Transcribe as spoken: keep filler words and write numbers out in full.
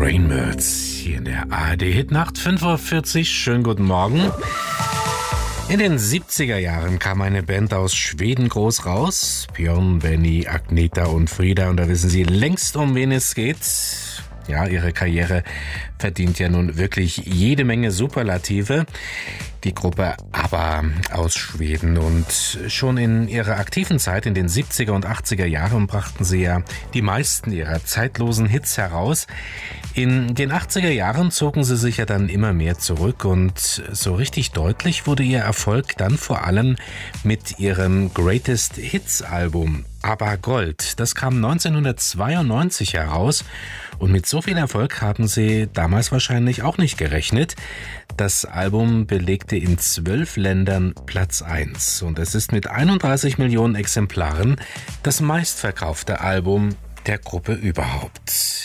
Rainbirds hier in der A R D-Hitnacht, fünf Uhr vierzig. Schönen guten Morgen. In den siebziger Jahren kam eine Band aus Schweden groß raus. Björn, Benny, Agneta und Frida. Und da wissen Sie längst, um wen es geht. Ja, ihre Karriere verdient ja nun wirklich jede Menge Superlative. Die Gruppe ABBA aus Schweden, und schon in ihrer aktiven Zeit in den siebziger und achtziger Jahren brachten sie ja die meisten ihrer zeitlosen Hits heraus. In den achtziger Jahren zogen sie sich ja dann immer mehr zurück, und so richtig deutlich wurde ihr Erfolg dann vor allem mit ihrem Greatest Hits Album ABBA Gold. Das kam neunzehnhundertzweiundneunzig heraus, und mit so viel Erfolg haben sie damals wahrscheinlich auch nicht gerechnet. Das Album belegte in zwölf Ländern Platz eins, und es ist mit einunddreißig Millionen Exemplaren das meistverkaufte Album der Gruppe überhaupt.